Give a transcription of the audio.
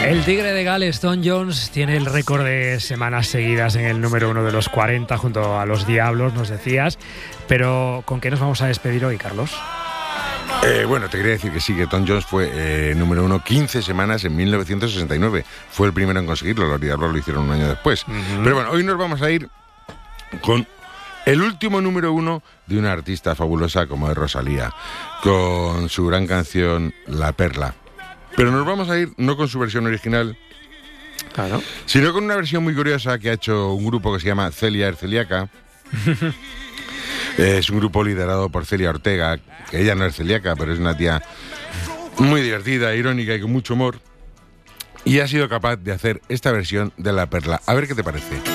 El Tigre de Gales, Tom Jones, tiene el récord de semanas seguidas en el número 1 de los 40 junto a los Diablos, nos decías. Pero ¿con qué nos vamos a despedir hoy, Carlos? Bueno, te quería decir que sí, que Tom Jones fue número 1 15 semanas en 1969. Fue el primero en conseguirlo, los Diablos lo hicieron un año después. Pero bueno, hoy nos vamos a ir con el último número 1 de una artista fabulosa como es Rosalía, con su gran canción La Perla. Pero nos vamos a ir no con su versión original, Claro. sino con una versión muy curiosa que ha hecho un grupo que se llama Celia Erceliaca. Es un grupo liderado por Celia Ortega, que ella no es celíaca, pero es una tía muy divertida, irónica y con mucho humor. Y ha sido capaz de hacer esta versión de La Perla. A ver qué te parece.